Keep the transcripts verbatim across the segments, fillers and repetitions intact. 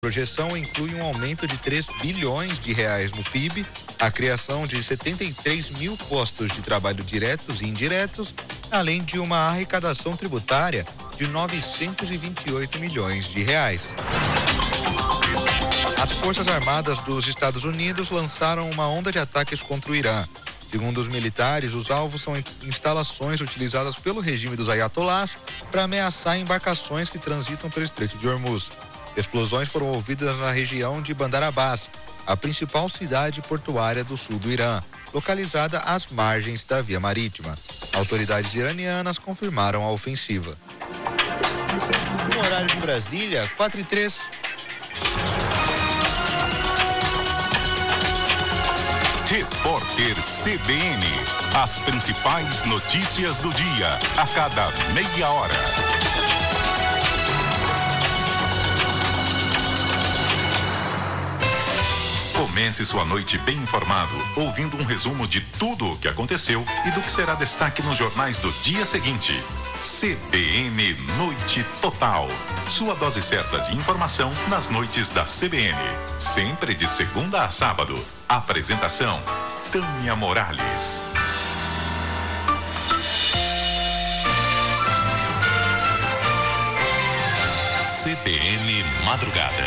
A projeção inclui um aumento de três bilhões de reais no P I B, a criação de setenta e três mil postos de trabalho diretos e indiretos, além de uma arrecadação tributária de novecentos e vinte e oito milhões de reais. As Forças Armadas dos Estados Unidos lançaram uma onda de ataques contra o Irã. Segundo os militares, os alvos são instalações utilizadas pelo regime dos ayatolás para ameaçar embarcações que transitam pelo Estreito de Hormuz. Explosões foram ouvidas na região de Bandar Abbas, a principal cidade portuária do sul do Irã, localizada às margens da via marítima. Autoridades iranianas confirmaram a ofensiva. No horário de Brasília, quatro e três. Repórter C B N. As principais notícias do dia, a cada meia hora. Comece sua noite bem informado, ouvindo um resumo de tudo o que aconteceu e do que será destaque nos jornais do dia seguinte. C B N Noite Total. Sua dose certa de informação nas noites da C B N. Sempre de segunda a sábado. Apresentação: Tânia Morales. C B N Madrugada.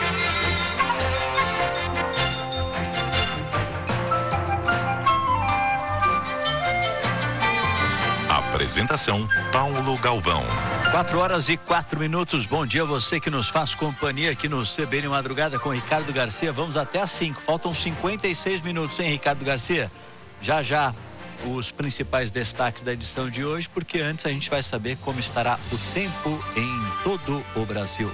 Apresentação: Paulo Galvão. Quatro horas e quatro minutos. Bom dia a você que nos faz companhia aqui no C B N Madrugada com Ricardo Garcia. Vamos até às cinco. Faltam cinquenta e seis minutos, hein, Ricardo Garcia? Já já os principais destaques da edição de hoje, porque antes a gente vai saber como estará o tempo em todo o Brasil.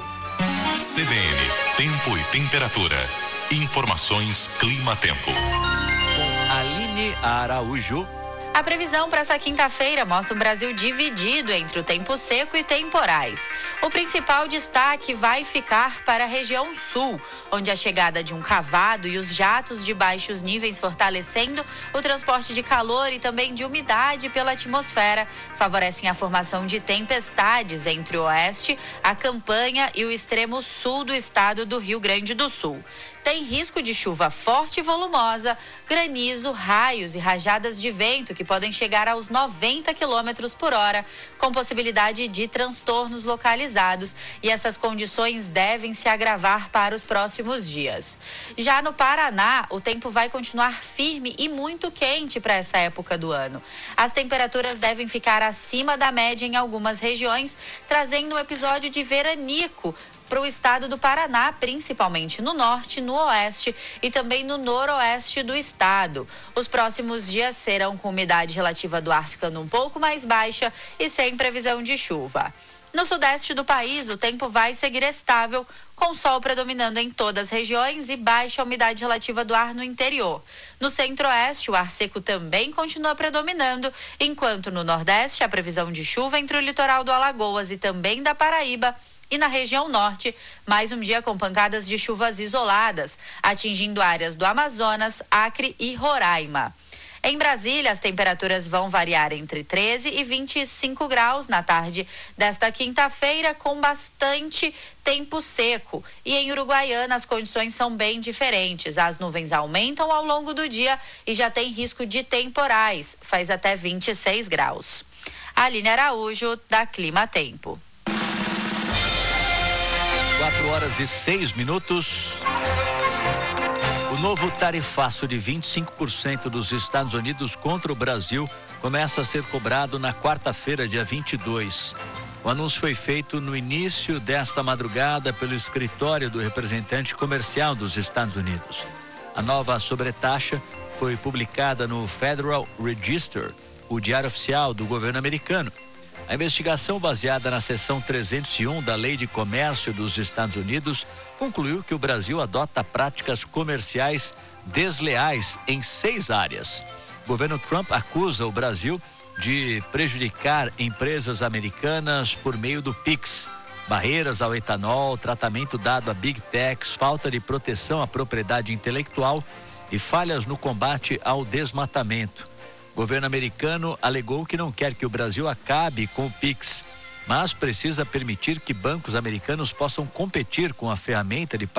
C B N, tempo e temperatura. Informações Clima-Tempo. Com Aline Araújo. A previsão para essa quinta-feira mostra um Brasil dividido entre o tempo seco e temporais. O principal destaque vai ficar para a região sul, onde a chegada de um cavado e os jatos de baixos níveis fortalecendo o transporte de calor e também de umidade pela atmosfera favorecem a formação de tempestades entre o oeste, a campanha e o extremo sul do estado do Rio Grande do Sul. Tem risco de chuva forte e volumosa, granizo, raios e rajadas de vento que podem chegar aos noventa quilômetros por hora, com possibilidade de transtornos localizados, e essas condições devem se agravar para os próximos dias. Já no Paraná, o tempo vai continuar firme e muito quente para essa época do ano. As temperaturas devem ficar acima da média em algumas regiões, trazendo um episódio de veranico para o estado do Paraná, principalmente no norte, no oeste e também no noroeste do estado. Os próximos dias serão com umidade relativa do ar ficando um pouco mais baixa e sem previsão de chuva. No sudeste do país, o tempo vai seguir estável, com sol predominando em todas as regiões e baixa umidade relativa do ar no interior. No centro-oeste, o ar seco também continua predominando, enquanto no nordeste, a previsão de chuva entre o litoral do Alagoas e também da Paraíba. E na região norte, mais um dia com pancadas de chuvas isoladas, atingindo áreas do Amazonas, Acre e Roraima. Em Brasília, as temperaturas vão variar entre treze e vinte e cinco graus na tarde desta quinta-feira, com bastante tempo seco. E em Uruguaiana, as condições são bem diferentes. As nuvens aumentam ao longo do dia e já tem risco de temporais. Faz até vinte e seis graus. Aline Araújo, da Clima Tempo. Quatro horas e seis minutos. O novo tarifaço de vinte e cinco por cento dos Estados Unidos contra o Brasil começa a ser cobrado na quarta-feira, dia vinte e dois. O anúncio foi feito no início desta madrugada pelo escritório do representante comercial dos Estados Unidos. A nova sobretaxa foi publicada no Federal Register, o diário oficial do governo americano. A investigação, baseada na seção trezentos e um da Lei de Comércio dos Estados Unidos, concluiu que o Brasil adota práticas comerciais desleais em seis áreas. O governo Trump acusa o Brasil de prejudicar empresas americanas por meio do Pix, barreiras ao etanol, tratamento dado a Big Techs, falta de proteção à propriedade intelectual e falhas no combate ao desmatamento. O governo americano alegou que não quer que o Brasil acabe com o Pix mas precisa permitir que bancos americanos possam competir com a ferramenta de